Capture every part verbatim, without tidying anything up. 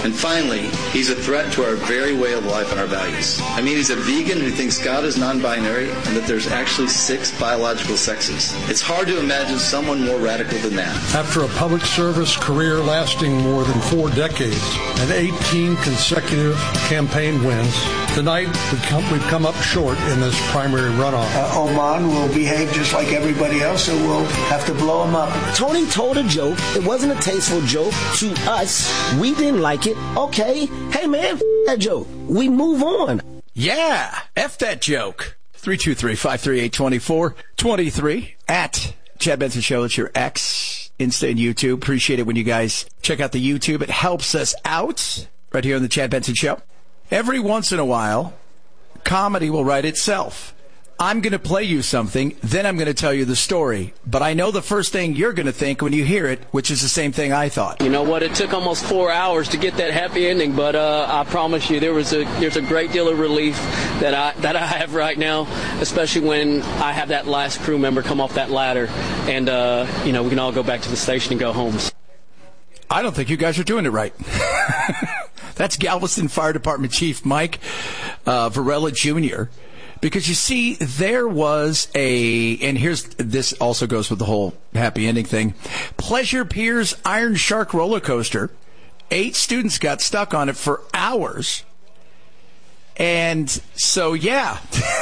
And finally, he's a threat to our very way of life and our values. I mean, he's a vegan who thinks God is non-binary and that there's actually six biological sexes. It's hard to imagine someone more radical than that. After a public service career lasting more than four decades and eighteen consecutive campaign wins, tonight we've come, we've come up short in this primary runoff. Uh, Oman will behave just like everybody else, so we'll have to blow him up. Tony told a joke. It wasn't a tasteful joke to us. We didn't like it. Okay. Hey, man, f- that joke. We move on. Yeah. F that joke. three two three, five three eight, two four two three at Chad Benson Show. It's your X, Insta, and YouTube. Appreciate it when you guys check out the YouTube. It helps us out right here on the Chad Benson Show. Every once in a while, comedy will write itself. I'm going to play you something, then I'm going to tell you the story. But I know the first thing you're going to think when you hear it, which is the same thing I thought. You know what? It took almost four hours to get that happy ending, but uh, I promise you, there was a there's a great deal of relief that I that I have right now, especially when I have that last crew member come off that ladder, and uh, you know we can all go back to the station and go home. I don't think you guys are doing it right. That's Galveston Fire Department Chief Mike uh, Varela Junior Because you see, there was a, and here's, this also goes with the whole happy ending thing. Pleasure Piers Iron Shark roller coaster. Eight students got stuck on it for hours. And so, yeah,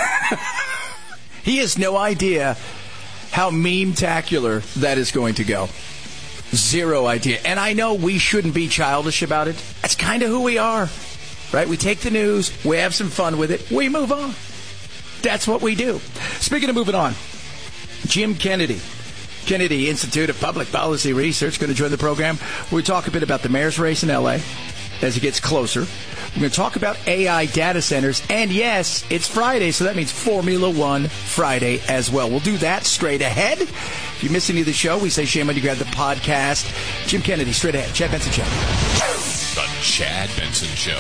he has no idea how meme-tacular that is going to go. Zero idea. And I know we shouldn't be childish about it. That's kind of who we are, right? We take the news, we have some fun with it, we move on. That's what we do. Speaking of moving on, Jim Kennedy, Kennedy Institute of Public Policy Research, going to join the program. We talk a bit about the mayor's race in L A as it gets closer. We're going to talk about A I data centers. And yes, it's Friday, so that means Formula One Friday as well. We'll do that straight ahead. If you miss any of the show, we say shame on you, grab the podcast. Jim Kennedy, straight ahead. Chad Benson Show. The Chad Benson Show.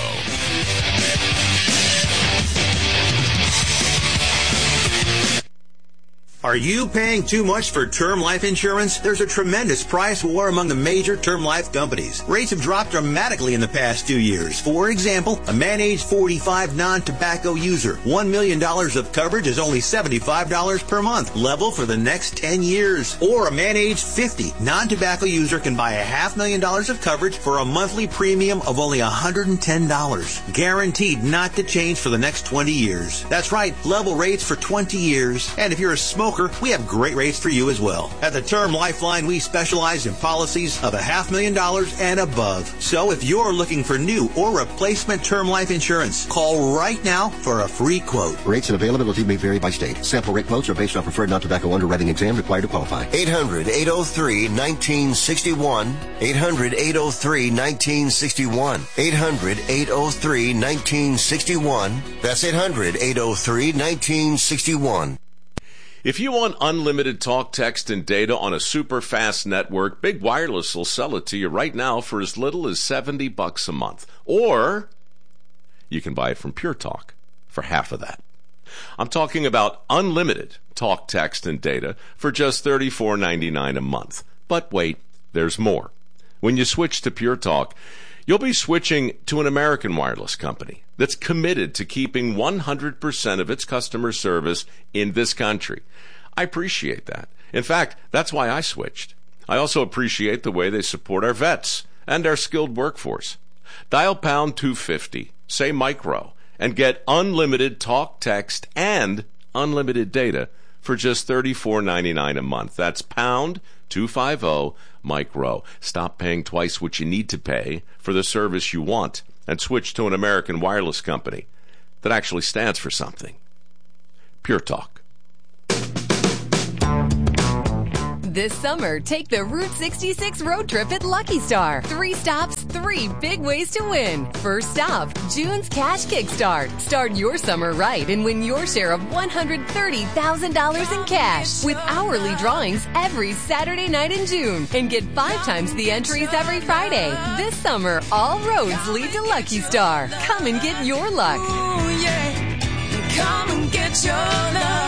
Are you paying too much for term life insurance? There's a tremendous price war among the major term life companies. Rates have dropped dramatically in the past two years. For example, a man age forty-five non-tobacco user, one million dollars of coverage is only seventy-five dollars per month, level for the next ten years. Or a man age fifty non-tobacco user can buy a half million dollars of coverage for a monthly premium of only one hundred ten dollars. Guaranteed not to change for the next twenty years. That's right, level rates for twenty years. And if you're a smoker, we have great rates for you as well. At the Term Lifeline, we specialize in policies of a half million dollars and above. So if you're looking for new or replacement term life insurance, call right now for a free quote. Rates and availability may vary by state. Sample rate quotes are based on preferred non-tobacco underwriting exam required to qualify. eight hundred, eight oh three, nineteen sixty-one. eight hundred, eight oh three, nineteen sixty-one. eight hundred, eight oh three, nineteen sixty-one. That's eight hundred, eight oh three, nineteen sixty-one. If you want unlimited talk, text, and data on a super fast network, Big Wireless will sell it to you right now for as little as seventy bucks a month. Or you can buy it from Pure Talk for half of that. I'm talking about unlimited talk, text, and data for just thirty-four ninety-nine a month. But wait, there's more. When you switch to Pure Talk, you'll be switching to an American wireless company that's committed to keeping one hundred percent of its customer service in this country. I appreciate that. In fact, that's why I switched. I also appreciate the way they support our vets and our skilled workforce. Dial pound two fifty, say micro, and get unlimited talk, text, and unlimited data for just thirty-four ninety-nine a month. That's pound two fifty micro. Stop paying twice what you need to pay for the service you want and switch to an American wireless company that actually stands for something. Pure Talk. This summer, take the Route sixty-six road trip at Lucky Star. Three stops, three big ways to win. First stop, June's Cash Kickstart. Start your summer right and win your share of one hundred thirty thousand dollars in cash with hourly drawings every Saturday night in June. And get five times the entries every Friday. This summer, all roads lead to Lucky Star. Come and get your luck. Ooh, yeah. Come and get your luck.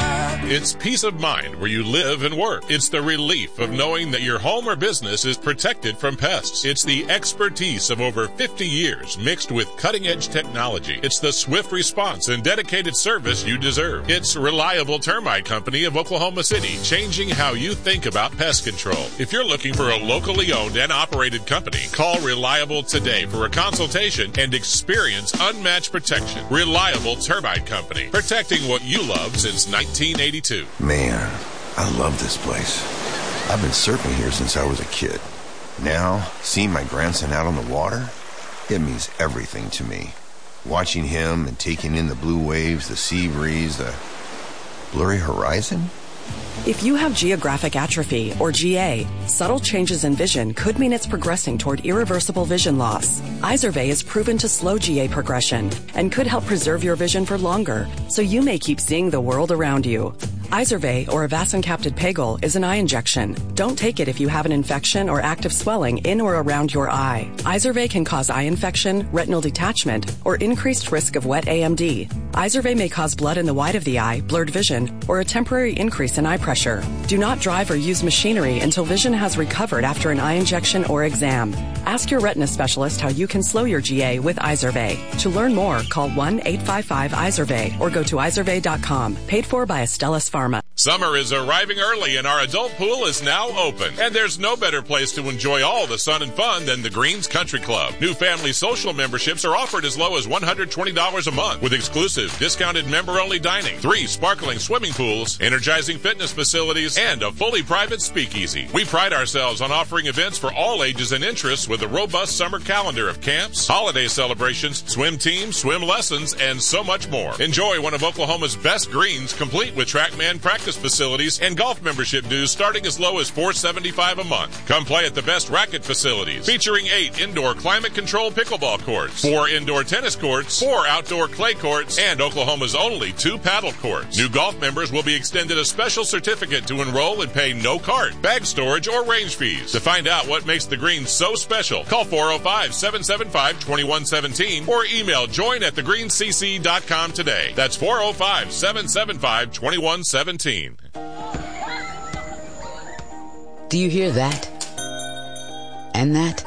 It's peace of mind where you live and work. It's the relief of knowing that your home or business is protected from pests. It's the expertise of over fifty years mixed with cutting-edge technology. It's the swift response and dedicated service you deserve. It's Reliable Termite Company of Oklahoma City, changing how you think about pest control. If you're looking for a locally owned and operated company, call Reliable today for a consultation and experience unmatched protection. Reliable Termite Company, protecting what you love since nineteen eighty-two. Man, I love this place. I've been surfing here since I was a kid. Now, seeing my grandson out on the water, it means everything to me. Watching him and taking in the blue waves, the sea breeze, the blurry horizon. If you have geographic atrophy, or G A, subtle changes in vision could mean it's progressing toward irreversible vision loss. Izervay is proven to slow G A progression and could help preserve your vision for longer, so you may keep seeing the world around you. Izervay, or avacincaptad pegol, is an eye injection. Don't take it if you have an infection or active swelling in or around your eye. Izervay can cause eye infection, retinal detachment, or increased risk of wet A M D. Izervay may cause blood in the white of the eye, blurred vision, or a temporary increase in eye pressure. Do not drive or use machinery until vision has recovered after an eye injection or exam. Ask your retina specialist how you can slow your G A with Izervay. To learn more, call one eight five five Izervay or go to izervay dot com. Paid for by Astellas Pharma. Summer is arriving early and our adult pool is now open. And there's no better place to enjoy all the sun and fun than the Greens Country Club. New family social memberships are offered as low as one hundred twenty dollars a month with exclusive discounted member-only dining, three sparkling swimming pools, energizing fitness facilities, and a fully private speakeasy. We pride ourselves on offering events for all ages and interests with a robust summer calendar of camps, holiday celebrations, swim teams, swim lessons, and so much more. Enjoy one of Oklahoma's best greens, complete with TrackMan practice facilities and golf membership dues starting as low as four dollars and seventy-five cents a month. Come play at the best racket facilities, featuring eight indoor climate-controlled pickleball courts, four indoor tennis courts, four outdoor clay courts, and Oklahoma's only two paddle courts. New golf members will be extended a special certificate to enroll and pay no cart, bag storage, or range fees. To find out what makes the Greens so special, call four oh five, seven seven five, two one one seven or email join at the green c c dot com today. That's four oh five, seven seven five, two one one seven. Do you hear that? And that?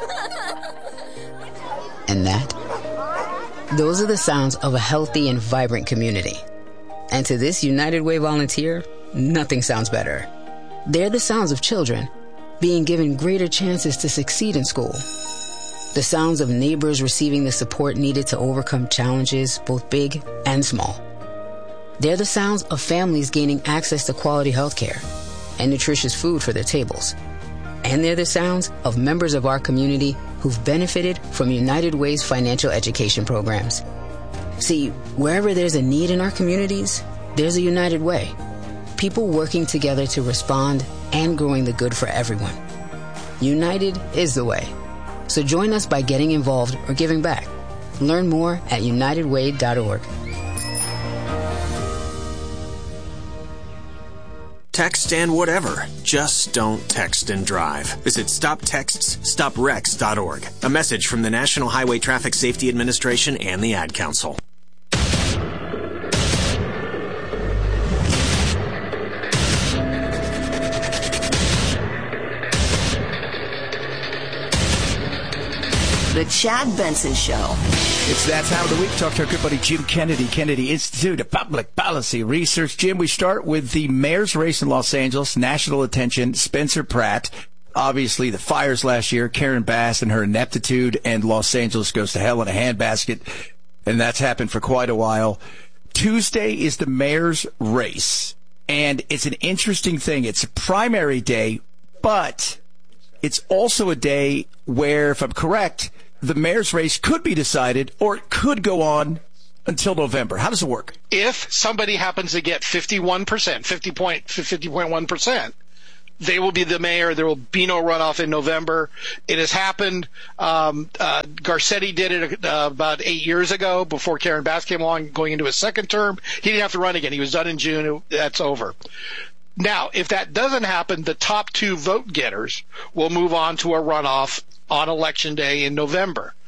And that? Those are the sounds of a healthy and vibrant community. And to this United Way volunteer, nothing sounds better. They're the sounds of children being given greater chances to succeed in school. The sounds of neighbors receiving the support needed to overcome challenges, both big and small. They're the sounds of families gaining access to quality health care and nutritious food for their tables. And they're the sounds of members of our community who've benefited from United Way's financial education programs. See, wherever there's a need in our communities, there's a United Way. People working together to respond and growing the good for everyone. United is the way. So join us by getting involved or giving back. Learn more at united way dot org. Text and whatever. Just don't text and drive. Visit stop texts stop wrecks dot org. A message from the National Highway Traffic Safety Administration and the Ad Council. The Chad Benson Show. It's that time of the week. Talk to our good buddy Jim Kennedy, Kennedy Institute of Public Policy Research. Jim, we start with the mayor's race in Los Angeles. National attention, Spencer Pratt. Obviously, the fires last year, Karen Bass and her ineptitude, and Los Angeles goes to hell in a handbasket. And that's happened for quite a while. Tuesday is the mayor's race. And it's an interesting thing. It's a primary day, but it's also a day where, if I'm correct, the mayor's race could be decided or it could go on until November. How does it work? If somebody happens to get fifty-one percent, fifty point one percent, they will be the mayor. There will be no runoff in November. It has happened. Um, uh, Garcetti did it uh, about eight years ago before Karen Bass came along, going into his second term. He didn't have to run again. He was done in June. That's over. Now, if that doesn't happen, the top two vote getters will move on to a runoff on Election Day in November.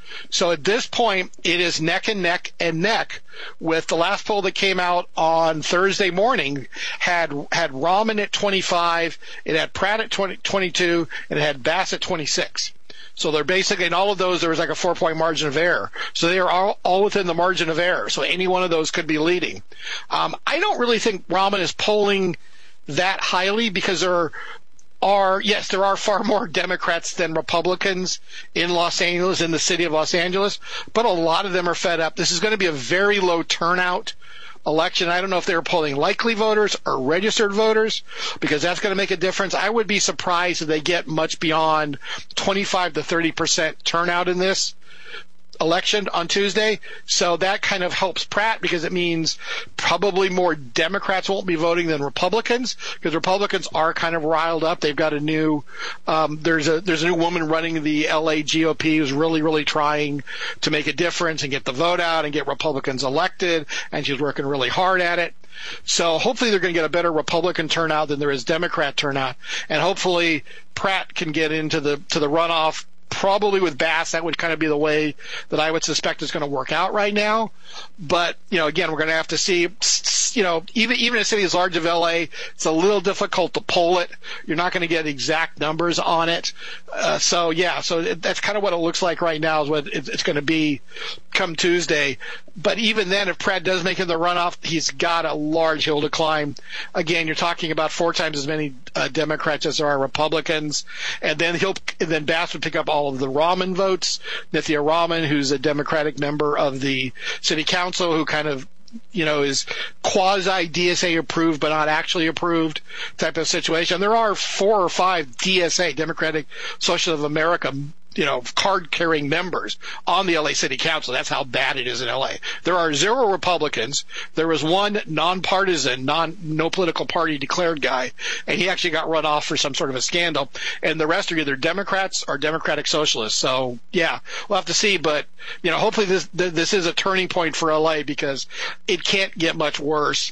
So at this point, it is neck and neck and neck with the last poll that came out on Thursday morning had had Rahman at twenty-five, it had Pratt at twenty, twenty-two, and it had Bass at twenty-six. So they're basically, in all of those, there was like a four-point margin of error. So they are all, all within the margin of error. So any one of those could be leading. Um, I don't really think Rahman is polling that highly because there are are, yes, there are far more Democrats than Republicans in Los Angeles, in the city of Los Angeles, but a lot of them are fed up. This is going to be a very low turnout election. I don't know if they were polling likely voters or registered voters, because that's going to make a difference. I would be surprised if they get much beyond twenty-five to thirty percent turnout in this election on Tuesday. So that kind of helps Pratt, because it means probably more Democrats won't be voting than Republicans, because Republicans are kind of riled up. They've got a new um, there's a there's a new woman running the L A G O P who's really really trying to make a difference and get the vote out and get Republicans elected, and she's working really hard at it. So hopefully they're going to get a better Republican turnout than there is Democrat turnout, and hopefully Pratt can get into the to the runoff. Probably with Bass, that would kind of be the way that I would suspect is going to work out right now. But, you know, again, we're going to have to see, you know, even even in a city as large as L A, it's a little difficult to poll it. You're not going to get exact numbers on it. Uh, so, yeah, so it, that's kind of what it looks like right now is what it, it's going to be come Tuesday. But even then, if Pratt does make it the runoff, he's got a large hill to climb. Again, you're talking about four times as many uh, Democrats as there are Republicans. And then he'll, and then Bass would pick up all of the Rahman votes. Nithya Rahman, who's a Democratic member of the city council, who kind of, you know, is quasi D S A approved but not actually approved type of situation. There are four or five D S A, Democratic Socialist of America, you know, card-carrying members on the L A City Council. That's how bad it is in L A. There are zero Republicans. There was one nonpartisan, non, no political party declared guy, and he actually got run off for some sort of a scandal. And the rest are either Democrats or Democratic Socialists. So, yeah, we'll have to see. But, you know, hopefully this this is a turning point for L A, because it can't get much worse.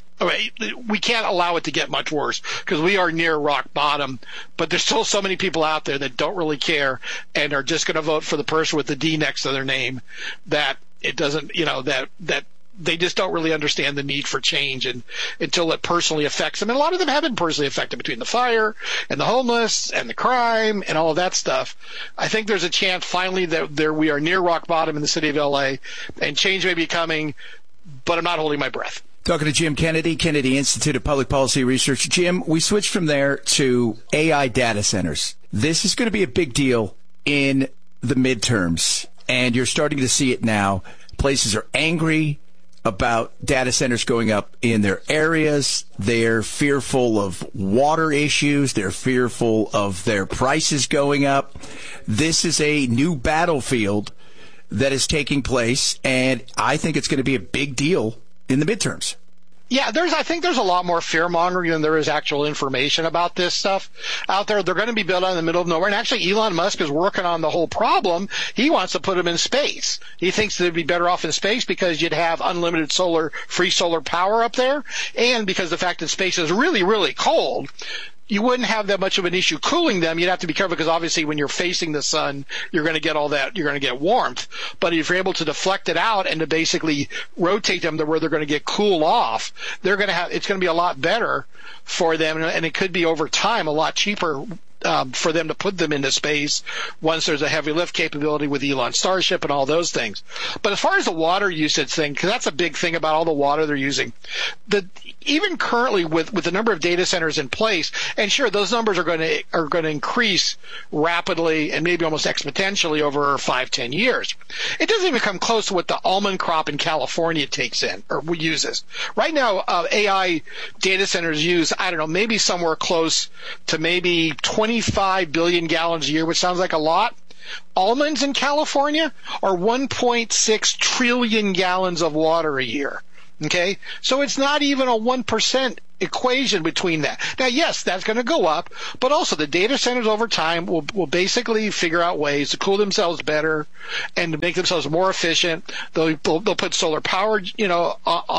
We can't allow it to get much worse, because we are near rock bottom, but there's still so many people out there that don't really care and are just going to vote for the person with the D next to their name, that it doesn't, you know, that, that they just don't really understand the need for change, and until it personally affects them. And a lot of them have been personally affected between the fire and the homeless and the crime and all of that stuff. I think there's a chance finally that there we are near rock bottom in the city of L A, and change may be coming, but I'm not holding my breath. Talking to Jim Kennedy, Kennedy Institute of Public Policy Research. Jim, we switched from there to A I data centers. This is going to be a big deal in the midterms, and you're starting to see it now. Places are angry about data centers going up in their areas. They're fearful of water issues. They're fearful of their prices going up. This is a new battlefield that is taking place, and I think it's going to be a big deal in the midterms. Yeah, there's. I think there's a lot more fear mongering than there is actual information about this stuff out there. They're going to be built out in the middle of nowhere. And actually, Elon Musk is working on the whole problem. He wants to put them in space. He thinks they'd be better off in space because you'd have unlimited solar, free solar power up there, and because the fact that space is really, really cold, you wouldn't have that much of an issue cooling them. You'd have to be careful, because obviously when you're facing the sun, you're going to get all that, you're going to get warmth. But if you're able to deflect it out and to basically rotate them to where they're going to get cool off, they're going to have, it's going to be a lot better for them. And it could be over time a lot cheaper Um, for them to put them into space once there's a heavy lift capability with Elon Starship and all those things. But as far as the water usage thing, because that's a big thing about all the water they're using, the even currently with, with the number of data centers in place, and sure, those numbers are going to are going to increase rapidly and maybe almost exponentially over five, ten years. It doesn't even come close to what the almond crop in California takes in or uses. Right now, uh, A I data centers use, I don't know, maybe somewhere close to maybe twenty-five billion gallons a year, which sounds like a lot. Almonds in California are one point six trillion gallons of water a year. Okay? So it's not even a one percent equation between that. Now, yes, that's going to go up, but also the data centers over time will, will basically figure out ways to cool themselves better and to make themselves more efficient. They'll, they'll, they'll put solar power, you know, on,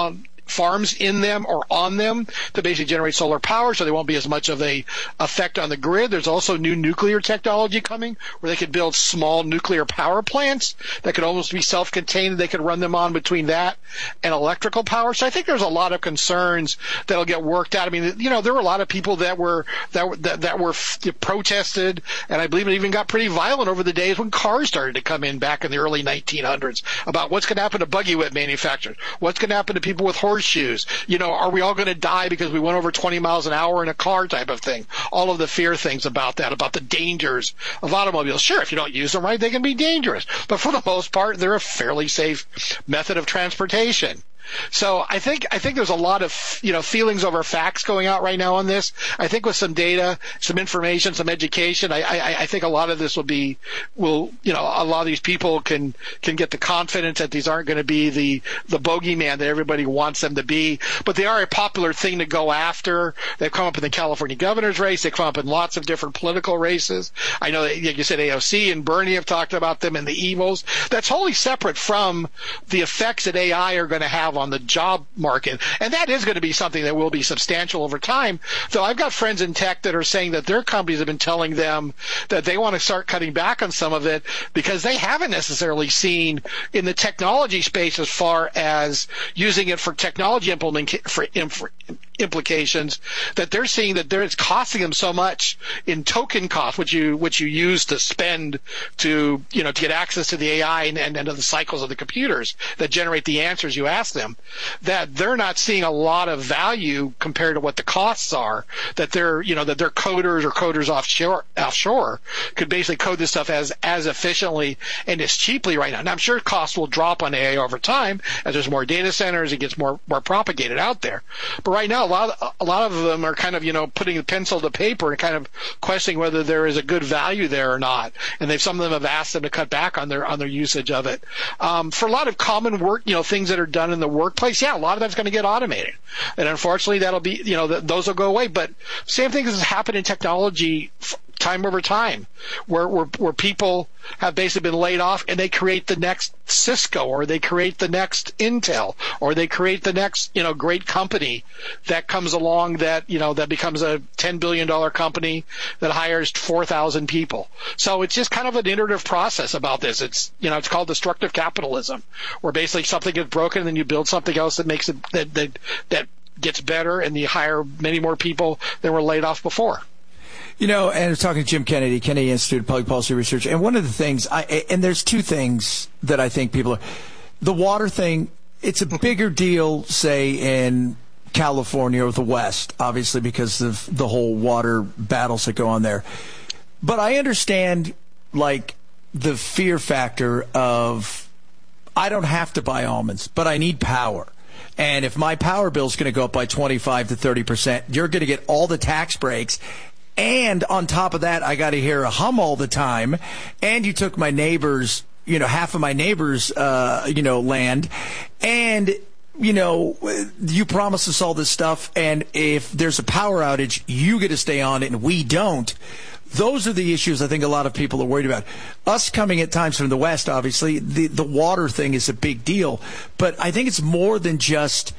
farms in them or on them to basically generate solar power, so there won't be as much of a effect on the grid. There's also new nuclear technology coming where they could build small nuclear power plants that could almost be self-contained. They could run them on between that and electrical power. So I think there's a lot of concerns that'll get worked out. I mean, you know, there were a lot of people that were that were, that, that were f- protested, and I believe it even got pretty violent over the days when cars started to come in back in the early nineteen hundreds about what's going to happen to buggy whip manufacturers, what's going to happen to people with horseshoes. You know, are we all going to die because we went over twenty miles an hour in a car type of thing? All of the fear things about that, about the dangers of automobiles. Sure, if you don't use them right, they can be dangerous. But for the most part, they're a fairly safe method of transportation. So I think I think there's a lot of, you know, feelings over facts going out right now on this. I think with some data, some information, some education, I, I, I think a lot of this will be will you know a lot of these people can can get the confidence that these aren't going to be the the bogeyman that everybody wants them to be. But they are a popular thing to go after. They've come up in the California governor's race. They've come up in lots of different political races. I know that, like you said, A O C and Bernie have talked about them and the evils. That's wholly separate from the effects that A I are going to have on the job market. And that is going to be something that will be substantial over time. Though I've got friends in tech that are saying that their companies have been telling them that they want to start cutting back on some of it because they haven't necessarily seen in the technology space as far as using it for technology implement for, for implications, that they're seeing that there, it's costing them so much in token cost, which you which you use to spend to you know to get access to the A I and, and, and to the cycles of the computers that generate the answers you ask them, that they're not seeing a lot of value compared to what the costs are. That they're you know that their coders or coders offshore offshore could basically code this stuff as as efficiently and as cheaply right now. And I'm sure costs will drop on A I over time as there's more data centers, it gets more more propagated out there. But right now, a lot of, a lot of them are kind of you know putting the pencil to paper and kind of questioning whether there is a good value there or not. And they've some of them have asked them to cut back on their on their usage of it. Um, for a lot of common work, you know, things that are done in the workplace, yeah, a lot of that's going to get automated, and unfortunately, that'll be you know th- those will go away. But same thing has happened in technology. F- time over time, where, where where people have basically been laid off and they create the next Cisco or they create the next Intel or they create the next, you know, great company that comes along that, you know, that becomes a ten billion dollars company that hires four thousand people. So it's just kind of an iterative process about this. It's, you know, it's called destructive capitalism, where basically something gets broken and then you build something else that makes it, that, that, that gets better and you hire many more people than were laid off before. You know, and I was talking to Jim Kennedy, Kennedy Institute of Public Policy Research, and one of the things, I and there's two things that I think people are, the water thing, it's a bigger deal, say, in California or the West, obviously, because of the whole water battles that go on there. But I understand, like, the fear factor of, I don't have to buy almonds, but I need power. And if my power bill is going to go up by twenty-five to thirty percent, you're going to get all the tax breaks. And on top of that, I got to hear a hum all the time. And you took my neighbor's, you know, half of my neighbor's, uh, you know, land. And, you know, you promised us all this stuff. And if there's a power outage, you get to stay on it and we don't. Those are the issues I think a lot of people are worried about. Us coming at times from the West, obviously, the, the water thing is a big deal. But I think it's more than just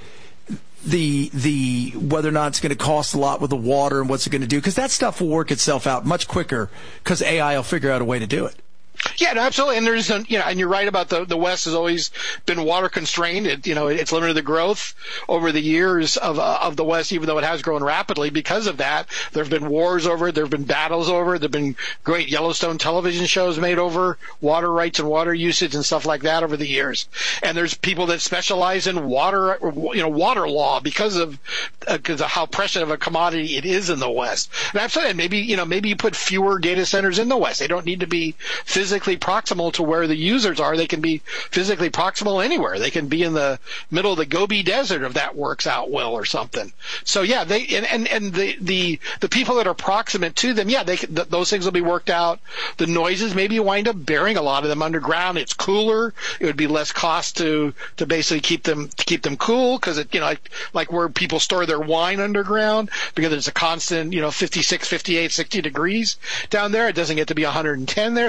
the the whether or not it's going to cost a lot with the water and what's it going to do, because that stuff will work itself out much quicker because A I will figure out a way to do it. Yeah, no, absolutely. And there's, you know, and you're right about the the West has always been water constrained. It, you know, it's limited the growth over the years of uh, of the West, even though it has grown rapidly. Because of that, there have been wars over it. There have been battles over it. There have been great Yellowstone television shows made over water rights and water usage and stuff like that over the years. And there's people that specialize in water, you know, water law because of because uh, of how precious of a commodity it is in the West. And I'm saying maybe you know maybe you put fewer data centers in the West. They don't need to be physically physically proximal to where the users are. They can be physically proximal anywhere. They can be in the middle of the Gobi Desert if that works out well or something. So yeah, they and and, and the, the the people that are proximate to them, yeah, they th- those things will be worked out. The noises, maybe you wind up burying a lot of them underground. It's cooler. It would be less cost to to basically keep them to keep them cool because it you know like like where people store their wine underground because it's a constant you know fifty-six, fifty-eight, sixty degrees down there. It doesn't get to be one hundred ten there. So things like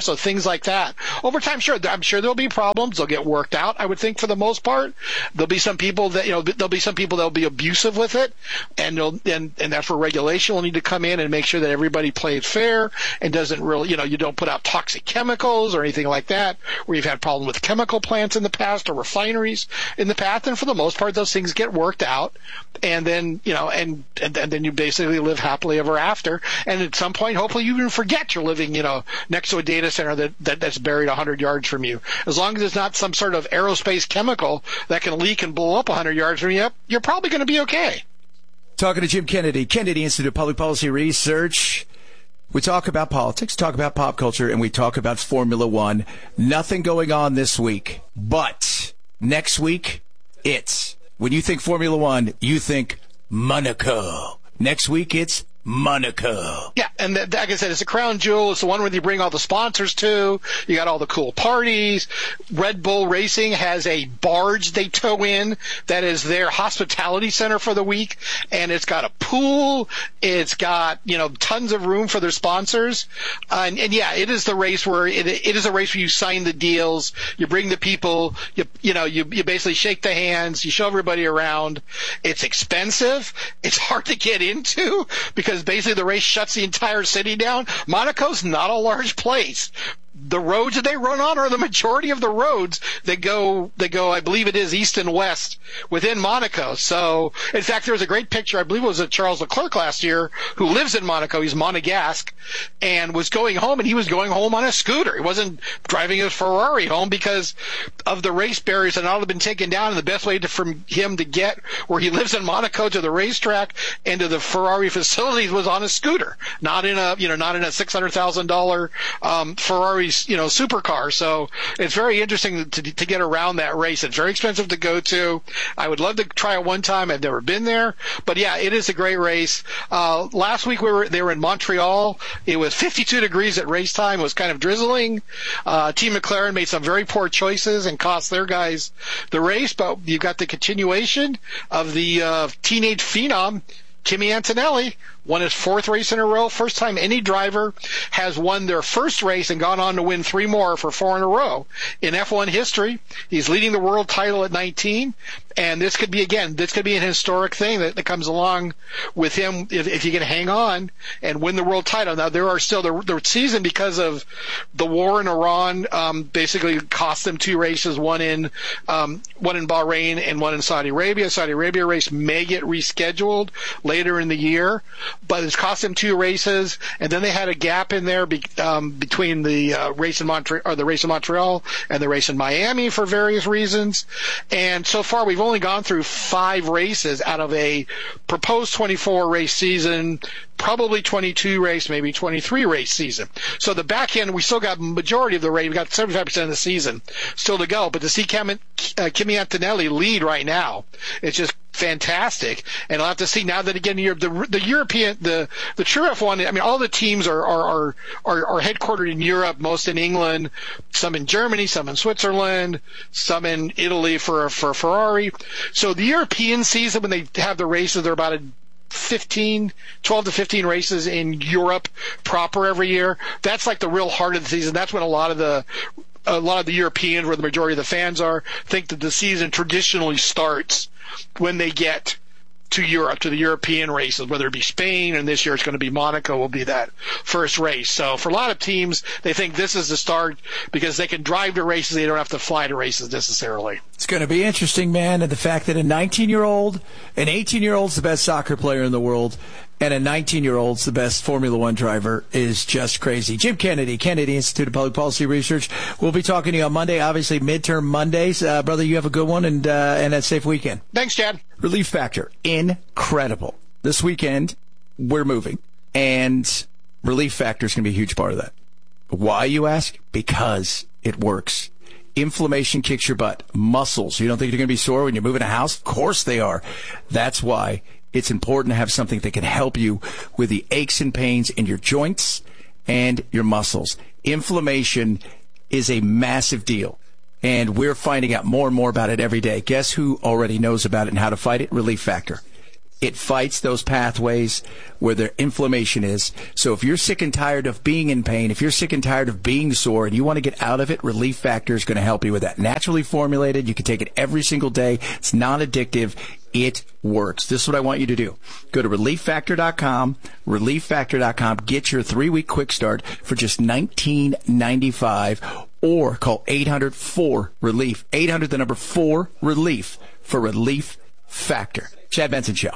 like that. Over time, sure, I'm sure there'll be problems. They'll get worked out, I would think, for the most part. There'll be some people that, you know, there'll be some people that'll be abusive with it, and they'll, and, and that's where regulation will need to come in and make sure that everybody plays fair and doesn't really, you know, you don't put out toxic chemicals or anything like that, where you've had problems with chemical plants in the past or refineries in the past. And for the most part, those things get worked out, and then, you know, and, and, and then you basically live happily ever after. And at some point, hopefully you even forget you're living, you know, next to a data center that, that that's buried one hundred yards from you. As long as it's not some sort of aerospace chemical that can leak and blow up one hundred yards from you, you're probably going to be okay. Talking to Jim Kennedy, Kennedy Institute of Public Policy Research. We talk about politics, talk about pop culture, and we talk about Formula One. Nothing going on this week, but next week, it's, when you think Formula One, you think Monaco. Next week, it's Monaco. Yeah, and th- like I said, it's a crown jewel. It's the one where you bring all the sponsors to. You got all the cool parties. Red Bull Racing has a barge they tow in that is their hospitality center for the week, and it's got a pool. It's got, you know, tons of room for their sponsors. Uh, and, and yeah, it is the race where it, it is a race where you sign the deals, you bring the people, you you know, you you basically shake the hands, you show everybody around. It's expensive. It's hard to get into because Because basically the race shuts the entire city down. Monaco's not a large place. The roads that they run on are the majority of the roads that go, that go, I believe it is east and west within Monaco. So, in fact, there was a great picture, I believe it was of Charles Leclerc last year, who lives in Monaco. He's Monegasque, and was going home, and he was going home on a scooter. He wasn't driving a Ferrari home because of the race barriers that all have been taken down, and the best way to, for him to get where he lives in Monaco to the racetrack and to the Ferrari facilities was on a scooter, not in a, you know, not in a six hundred thousand dollars um, Ferrari, you know, supercar. So it's very interesting to, to get around that race. It's very expensive to go to. I would love to try it one time. I've never been there, but yeah, it is a great race. Uh, last week we were, they were in Montreal. It was fifty-two degrees at race time. It was kind of drizzling. Uh, Team McLaren made some very poor choices and cost their guys the race, but you got the continuation of the, uh, teenage phenom, Kimi Antonelli. Won his fourth race in a row. First time any driver has won their first race and gone on to win three more for four in a row in F one history. He's leading the world title at nineteen. And this could be, again, this could be an historic thing that, that comes along with him if, if he can hang on and win the world title. Now, there are still, the, the season, because of the war in Iran, um, basically cost them two races, one in, um, one in Bahrain and one in Saudi Arabia. Saudi Arabia race may get rescheduled later in the year, but it's cost them two races. And then they had a gap in there be, um, between the uh, race in Montreal, or the race in Montreal and the race in Miami for various reasons. And so far, we've only gone through five races out of a proposed twenty-four race season, probably twenty-two race, maybe twenty-three race season. So the back end, we still got majority of the race. We've got seventy-five percent of the season still to go. But to see Kim, uh, Kimi Antonelli lead right now, it's just fantastic. And I'll have to see now that, again, you're, the the European, the the True F one, I mean, all the teams are are, are are are headquartered in Europe, most in England, some in Germany, some in Switzerland, some in Italy for for Ferrari. So the European season, when they have the races, they're about a fifteen, twelve to fifteen races in Europe proper every year. That's like the real heart of the season. That's when a lot of the a lot of the Europeans, where the majority of the fans are, think that the season traditionally starts when they get to Europe, to the European races, whether it be Spain, and this year it's going to be Monaco will be that first race. So for a lot of teams, they think this is the start because they can drive to races. They don't have to fly to races necessarily. It's going to be interesting, man. And the fact that a nineteen-year-old, an eighteen-year-old's the best soccer player in the world, and a nineteen-year-old's the best Formula One driver is just crazy. Jim Kennedy, Kennedy Institute of Public Policy Research. We'll be talking to you on Monday, obviously midterm Mondays. Uh, brother, you have a good one and uh, and a safe weekend. Thanks, Chad. Relief Factor, incredible. This weekend, we're moving, and Relief Factor is going to be a huge part of that. Why, you ask? Because it works. Inflammation kicks your butt. Muscles. You don't think you're going to be sore when you're moving a house? Of course they are. That's why it's important to have something that can help you with the aches and pains in your joints and your muscles. Inflammation is a massive deal, and we're finding out more and more about it every day. Guess who already knows about it and how to fight it? Relief Factor. It fights those pathways where the inflammation is. So if you're sick and tired of being in pain, if you're sick and tired of being sore and you want to get out of it, Relief Factor is going to help you with that. Naturally formulated. You can take it every single day. It's non-addictive. It works. This is what I want you to do. Go to relief factor dot com, relief factor dot com. Get your three-week quick start for just nineteen ninety-five dollars or call eight hundred four relief. eight hundred, the number four, relief for Relief Factor. Chad Benson Show.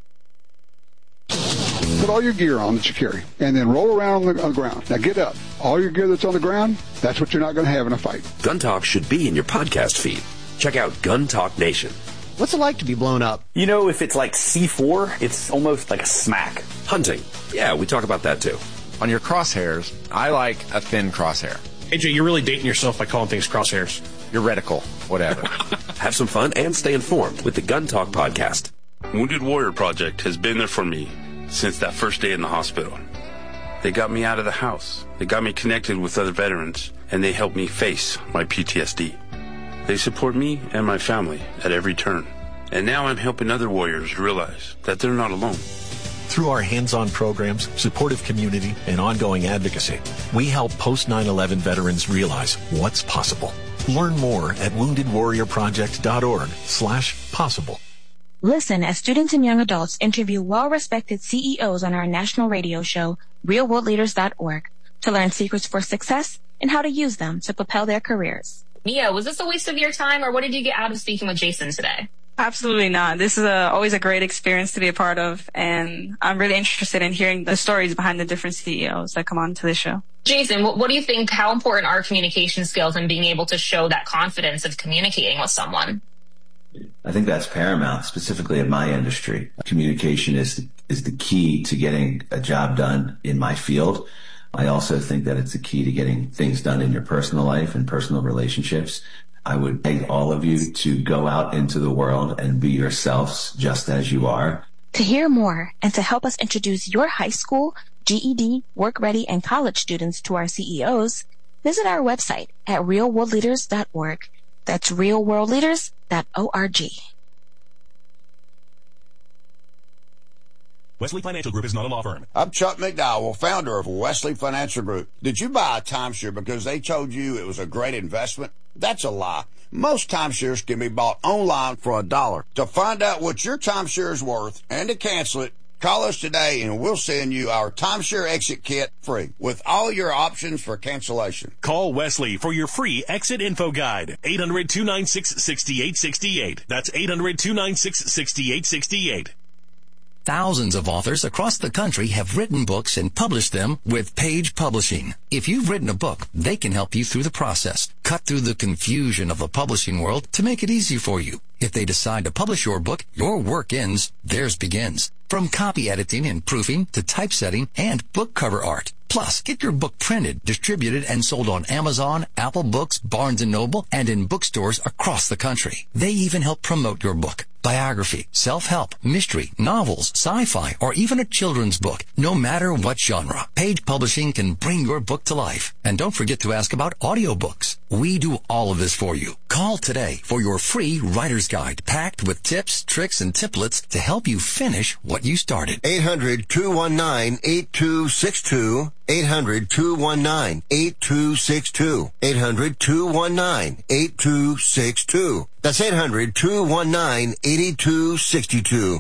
Put all your gear on that you carry, and then roll around on the, on the ground. Now get up. All your gear that's on the ground, that's what you're not going to have in a fight. Gun Talk should be in your podcast feed. Check out Gun Talk Nation. What's it like to be blown up? You know, if it's like C four, it's almost like a smack. Hunting. Yeah, we talk about that too. On your crosshairs, I like a thin crosshair. A J, you're really dating yourself by calling things crosshairs. Your reticle, whatever. Have some fun and stay informed with the Gun Talk podcast. Wounded Warrior Project has been there for me since that first day in the hospital. They got me out of the house. They got me connected with other veterans, and they helped me face my P T S D. They support me and my family at every turn. And now I'm helping other warriors realize that they're not alone. Through our hands-on programs, supportive community, and ongoing advocacy, we help post nine eleven veterans realize what's possible. Learn more at wounded warrior project dot org slash possible. Listen as students and young adults interview well-respected C E Os on our national radio show, real world leaders dot org, to learn secrets for success and how to use them to propel their careers. Mia, was this a waste of your time, or what did you get out of speaking with Jason today? Absolutely not. This is a, always a great experience to be a part of, and I'm really interested in hearing the stories behind the different C E Os that come on to the show. Jason, what, what do you think, how important are communication skills and being able to show that confidence of communicating with someone? I think that's paramount, specifically in my industry. Communication is is the key to getting a job done in my field. I also think that it's the key to getting things done in your personal life and personal relationships. I would beg all of you to go out into the world and be yourselves just as you are. To hear more and to help us introduce your high school, G E D, work ready, and college students to our C E Os, visit our website at real world leaders dot org. That's real world leaders dot org. Wesley Financial Group is not a law firm. I'm Chuck McDowell, founder of Wesley Financial Group. Did you buy a timeshare because they told you it was a great investment? That's a lie. Most timeshares can be bought online for a dollar. To find out what your timeshare is worth and to cancel it, call us today and we'll send you our timeshare exit kit free with all your options for cancellation. Call Wesley for your free exit info guide. eight hundred, two nine six, six eight six eight. That's eight hundred, two nine six, six eight six eight. Thousands of authors across the country have written books and published them with Page Publishing. If you've written a book, they can help you through the process, cut through the confusion of the publishing world to make it easy for you. If they decide to publish your book, your work ends, theirs begins. From copy editing and proofing to typesetting and book cover art. Plus, get your book printed, distributed, and sold on Amazon, Apple Books, Barnes and Noble, and in bookstores across the country. They even help promote your book. Biography, self-help, mystery, novels, sci-fi, or even a children's book. No matter what genre, Page Publishing can bring your book to life. And don't forget to ask about audiobooks. We do all of this for you. Call today for your free writer's guide packed with tips, tricks, and templates to help you finish what you started. eight hundred, two one nine, eight two six two. eight hundred, two one nine, eight two six two. eight hundred, two one nine, eight two six two. That's eight hundred, two one nine, eight two six two.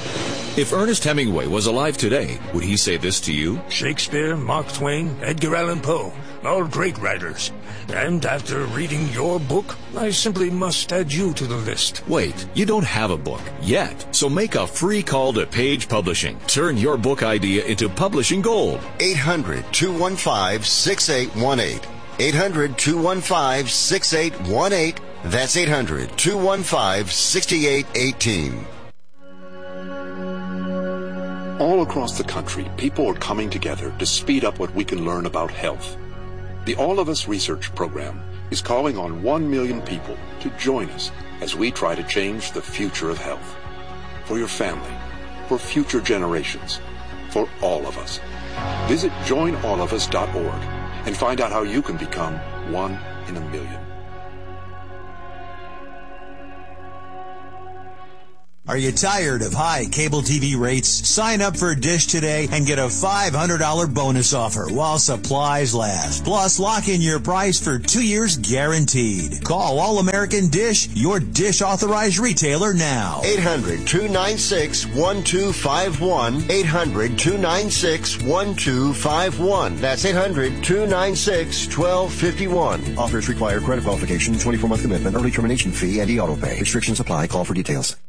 If Ernest Hemingway was alive today, would he say this to you? Shakespeare, Mark Twain, Edgar Allan Poe, all great writers. And after reading your book, I simply must add you to the list. Wait, you don't have a book yet, so make a free call to Page Publishing. Turn your book idea into publishing gold. eight hundred, two one five, six eight one eight. eight hundred, two one five, six eight one eight. That's eight hundred, two one five, six eight one eight. All across the country, people are coming together to speed up what we can learn about health. The All of Us Research Program is calling on one million people to join us as we try to change the future of health. For your family, for future generations, for all of us. Visit join all of us dot org and find out how you can become one in a million. Are you tired of high cable T V rates? Sign up for Dish today and get a five hundred dollars bonus offer while supplies last. Plus, lock in your price for two years guaranteed. Call All American Dish, your Dish authorized retailer now. eight hundred, two nine six, one two five one. eight hundred, two nine six, one two five one. That's eight hundred, two nine six, one two five one. Offers require credit qualification, twenty-four month commitment, early termination fee, and e-auto pay. Restrictions apply. Call for details.